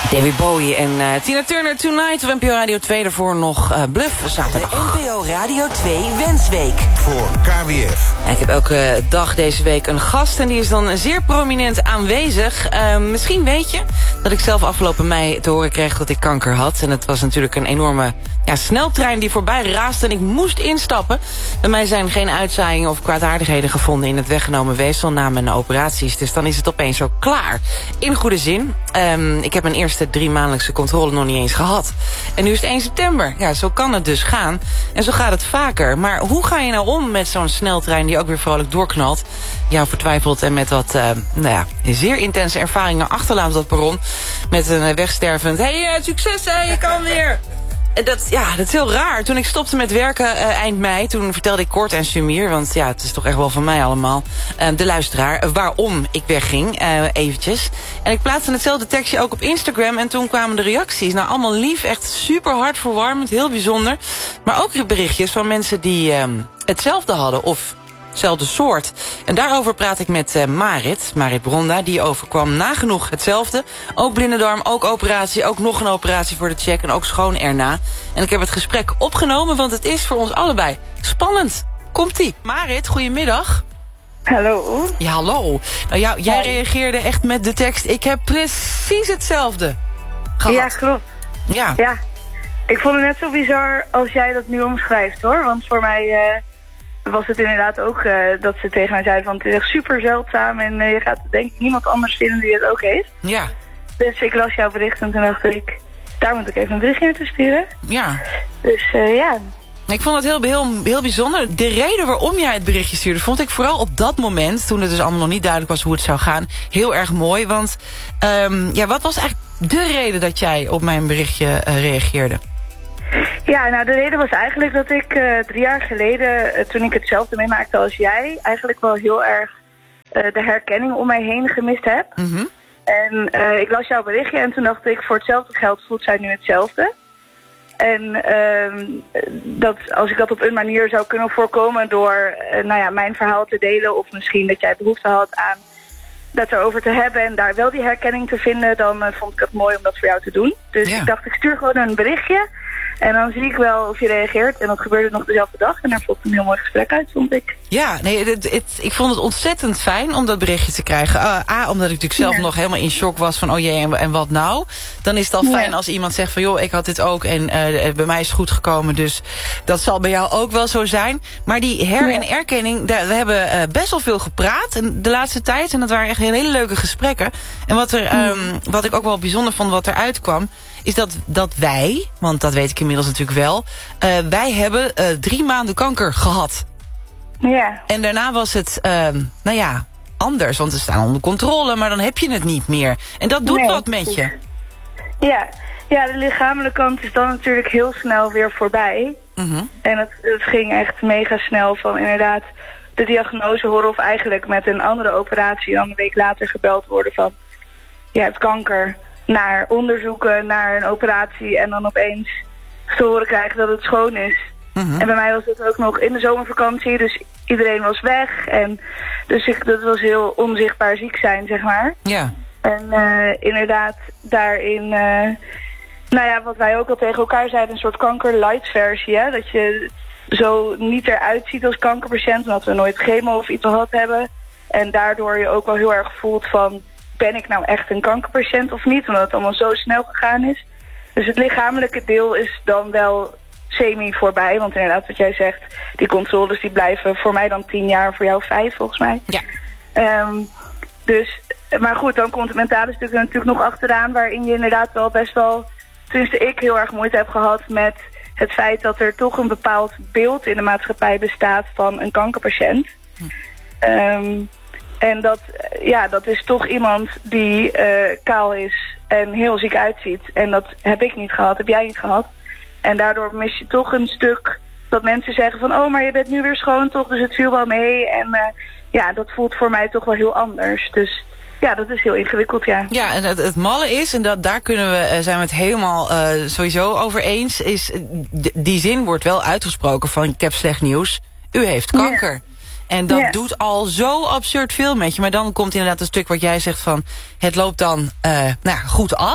David Bowie en Tina Turner Tonight op NPO Radio 2. Daarvoor nog Bluff zaterdag. De NPO Radio 2 Wensweek. Voor KWF. Ik heb elke dag deze week een gast en die is dan zeer prominent aanwezig. Misschien weet je dat ik zelf afgelopen mei te horen kreeg dat ik kanker had. En het was natuurlijk een enorme sneltrein die voorbij raasde en ik moest instappen. Bij mij zijn geen uitzaaiingen of kwaadaardigheden gevonden in het weggenomen weefsel na mijn operaties. Dus dan is het opeens zo klaar. In goede zin. Ik heb mijn eerste 3-maandelijkse controle nog niet eens gehad. En nu is het 1 september. Ja, zo kan het dus gaan. En zo gaat het vaker. Maar hoe ga je nou om met zo'n sneltrein die ook weer vrolijk doorknalt? Ja, vertwijfeld en met wat zeer intense ervaringen achterlaat op dat perron. Met een wegstervend, succes, je kan weer. Dat is heel raar. Toen ik stopte met werken eind mei, toen vertelde ik kort en sumier, want ja, het is toch echt wel van mij allemaal, de luisteraar, waarom ik wegging, eventjes. En ik plaatste hetzelfde tekstje ook op Instagram en toen kwamen de reacties. Nou, allemaal lief, echt super hartverwarmend, heel bijzonder. Maar ook berichtjes van mensen die hetzelfde hadden of hetzelfde soort. En daarover praat ik met Marit Bronda. Die overkwam nagenoeg hetzelfde. Ook blinde darm, ook operatie, ook nog een operatie voor de check en ook schoon erna. En ik heb het gesprek opgenomen, want het is voor ons allebei spannend. Komt-ie. Marit, goedemiddag. Hallo. Ja, hallo. Nou, jij reageerde echt met de tekst, ik heb precies hetzelfde gehad. Ja, klopt. Ja. Ik vond het net zo bizar als jij dat nu omschrijft, hoor. Want voor mij was het inderdaad ook dat ze tegen mij zeiden van het is echt super zeldzaam en je gaat denk ik niemand anders vinden die het ook heeft. Ja. Dus ik las jouw bericht en toen dacht ik, daar moet ik even een berichtje naartoe sturen. Ja. Dus ja. Ik vond het heel bijzonder. De reden waarom jij het berichtje stuurde, vond ik vooral op dat moment, toen het dus allemaal nog niet duidelijk was hoe het zou gaan, heel erg mooi. Want wat was eigenlijk de reden dat jij op mijn berichtje reageerde? Ja, nou de reden was eigenlijk dat ik 3 jaar geleden, toen ik hetzelfde meemaakte als jij, eigenlijk wel heel erg de herkenning om mij heen gemist heb. Mm-hmm. En ik las jouw berichtje en toen dacht ik, voor hetzelfde geld voelt zij nu hetzelfde. En dat als ik dat op een manier zou kunnen voorkomen door mijn verhaal te delen, of misschien dat jij behoefte had aan dat erover te hebben en daar wel die herkenning te vinden, dan vond ik het mooi om dat voor jou te doen. Dus ik dacht, ik stuur gewoon een berichtje en dan zie ik wel of je reageert. En dat gebeurde nog dezelfde dag en daar volgde een heel mooi gesprek uit, vond ik. Ja, nee, ik vond het ontzettend fijn om dat berichtje te krijgen. Omdat ik natuurlijk zelf nog helemaal in shock was van, oh jee, en wat nou? Dan is het al fijn als iemand zegt van, joh, ik had dit ook en bij mij is het goed gekomen. Dus dat zal bij jou ook wel zo zijn. Maar die en erkenning, we hebben best wel veel gepraat de laatste tijd. En dat waren echt hele leuke gesprekken. En wat ik ook wel bijzonder vond wat eruit kwam, is dat wij, want dat weet ik inmiddels natuurlijk wel, wij hebben 3 maanden kanker gehad. Ja. En daarna was het, anders, want we staan onder controle, maar dan heb je het niet meer. En dat doet wat met je. Ja, de lichamelijke kant is dan natuurlijk heel snel weer voorbij. Mm-hmm. En het ging echt mega snel van inderdaad de diagnose horen of eigenlijk met een andere operatie dan een week later gebeld worden van je hebt kanker, naar onderzoeken, naar een operatie en dan opeens te horen krijgen dat het schoon is. Mm-hmm. En bij mij was het ook nog in de zomervakantie, dus iedereen was weg. En dus dat was heel onzichtbaar ziek zijn, zeg maar. Ja. En inderdaad daarin, wat wij ook al tegen elkaar zeiden, een soort kanker-light versie. Hè? Dat je zo niet eruit ziet als kankerpatiënt, omdat we nooit chemo of iets gehad hebben. En daardoor je ook wel heel erg voelt van, ben ik nou echt een kankerpatiënt of niet? Omdat het allemaal zo snel gegaan is. Dus het lichamelijke deel is dan wel semi voorbij. Want inderdaad, wat jij zegt, die controles die blijven voor mij dan 10 jaar, voor jou 5 volgens mij. Ja. Maar goed, dan komt het mentale stuk er natuurlijk nog achteraan, waarin je inderdaad wel best wel, tenminste ik heel erg moeite heb gehad met het feit dat er toch een bepaald beeld in de maatschappij bestaat van een kankerpatiënt. En dat is toch iemand die kaal is en heel ziek uitziet. En dat heb ik niet gehad, heb jij niet gehad. En daardoor mis je toch een stuk dat mensen zeggen van, oh, maar je bent nu weer schoon toch, dus het viel wel mee. En dat voelt voor mij toch wel heel anders. Dus ja, dat is heel ingewikkeld, ja. Ja, en het malle is, en daar zijn we het helemaal sowieso over eens, is die zin wordt wel uitgesproken van, ik heb slecht nieuws, u heeft kanker. Ja. En dat doet al zo absurd veel met je. Maar dan komt inderdaad een stuk wat jij zegt van, het loopt dan goed af.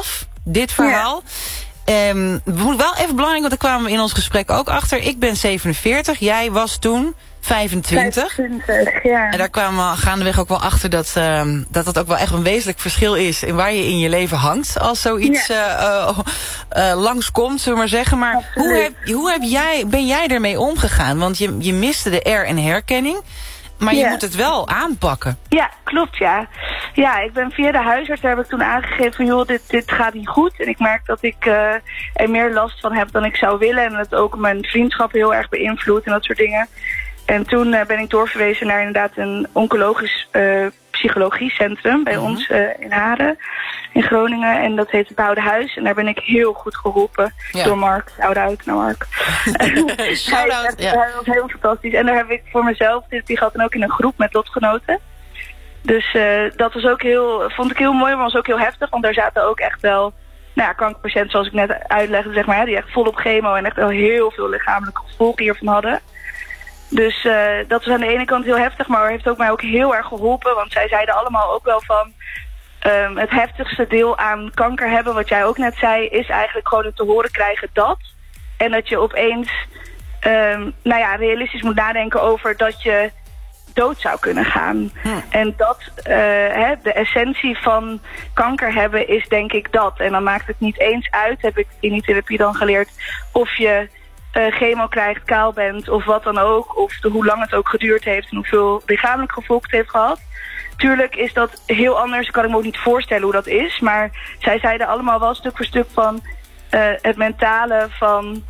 dit verhaal. Wel even belangrijk, want daar kwamen we in ons gesprek ook achter. Ik ben 47, jij was toen 25. 25, ja. En daar kwamen we gaandeweg ook wel achter dat ook wel echt een wezenlijk verschil is in waar je in je leven hangt als zoiets langskomt, zullen we maar zeggen. Maar ben jij ermee omgegaan? Want je miste de en herkenning, maar je moet het wel aanpakken. Ja, klopt, ja. Ja, ik ben via de huisarts, daar heb ik toen aangegeven van joh, dit gaat niet goed. En ik merk dat ik er meer last van heb dan ik zou willen. En dat ook mijn vriendschap heel erg beïnvloedt en dat soort dingen. En toen ben ik doorverwezen naar inderdaad een oncologisch psychologiecentrum bij ons in Haren, in Groningen. En dat heet het Oudehuis. En daar ben ik heel goed geholpen door Mark. Shout-out naar Mark. Shout-out, ja. Dat was heel fantastisch. En daar heb ik voor mezelf therapie gehad en ook in een groep met lotgenoten. Dus dat was ook vond ik heel mooi, maar was ook heel heftig. Want daar zaten ook echt wel kankerpatiënten, zoals ik net uitlegde, zeg maar, die echt volop chemo en echt wel heel veel lichamelijke gevolgen hiervan hadden. Dus dat was aan de ene kant heel heftig, maar heeft mij ook heel erg geholpen. Want zij zeiden allemaal ook wel van het heftigste deel aan kanker hebben, wat jij ook net zei, is eigenlijk gewoon het te horen krijgen dat. En dat je opeens realistisch moet nadenken over dat je dood zou kunnen gaan. En dat de essentie van kanker hebben is denk ik dat. En dan maakt het niet eens uit, heb ik in die therapie dan geleerd, of je chemo krijgt, kaal bent of wat dan ook. Of hoe lang het ook geduurd heeft en hoeveel lichamelijk gevolg het heeft gehad. Tuurlijk is dat heel anders, kan ik me ook niet voorstellen hoe dat is. Maar zij zeiden allemaal wel stuk voor stuk van het mentale van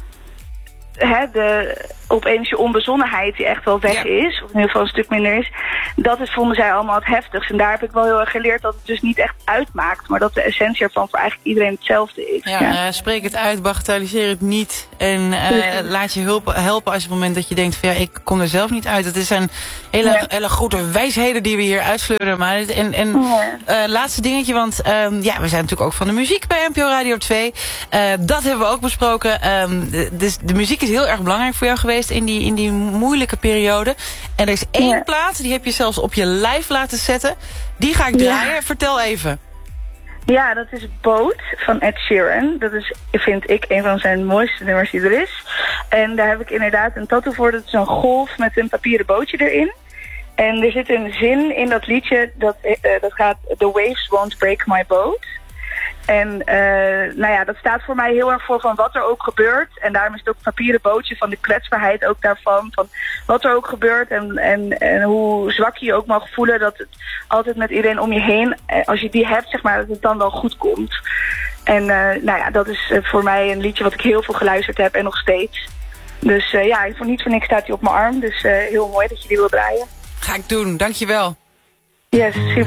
opeens je onbezonnenheid die echt wel weg is, of in ieder geval een stuk minder is, vonden zij allemaal het heftigst. En daar heb ik wel heel erg geleerd dat het dus niet echt uitmaakt, maar dat de essentie ervan voor eigenlijk iedereen hetzelfde is. Spreek het uit, bagatelliseer het niet en laat je helpen als je op het moment dat je denkt van ik kom er zelf niet uit. Het zijn hele grote wijsheden die we hier uitsleuren. Maar laatste dingetje, want we zijn natuurlijk ook van de muziek bij NPO Radio 2. Dat hebben we ook besproken. Dus de muziek is heel erg belangrijk voor jou geweest in die moeilijke periode. En er is één plaat, die heb je zelfs op je live laten zetten. Die ga ik draaien. Vertel even. Ja, dat is Boat van Ed Sheeran. Dat is, vind ik, een van zijn mooiste nummers die er is. En daar heb ik inderdaad een tattoo voor. Dat is een golf met een papieren bootje erin. En er zit een zin in dat liedje dat gaat The waves won't break my boat. En dat staat voor mij heel erg voor van wat er ook gebeurt. En daarom is het ook een papieren bootje van de kwetsbaarheid ook daarvan. Van wat er ook gebeurt en hoe zwak je ook mag voelen. Dat het altijd met iedereen om je heen, als je die hebt, zeg maar, dat het dan wel goed komt. En dat is voor mij een liedje wat ik heel veel geluisterd heb en nog steeds. Dus voor niet voor niks staat hij op mijn arm. Dus heel mooi dat je die wil draaien. Ga ik doen, dankjewel. Yes, super.